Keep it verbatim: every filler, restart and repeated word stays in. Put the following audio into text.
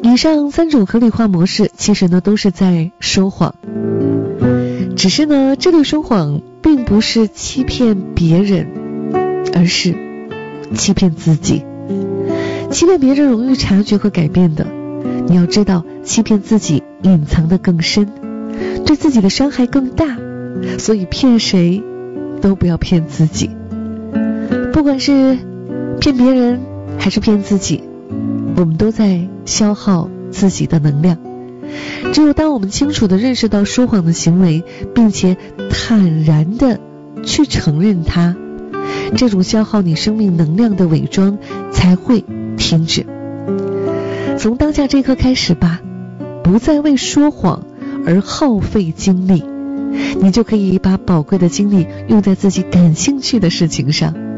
以上三种合理化模式其实呢都是在说谎，只是呢这类说谎并不是欺骗别人，而是欺骗自己。欺骗别人容易察觉和改变的，你要知道欺骗自己隐藏得更深，对自己的伤害更大，所以骗谁都不要骗自己。不管是骗别人还是骗自己，我们都在消耗自己的能量。只有当我们清楚地认识到说谎的行为，并且坦然地去承认它，这种消耗你生命能量的伪装才会停止。从当下这刻开始吧，不再为说谎而耗费精力，你就可以把宝贵的精力用在自己感兴趣的事情上。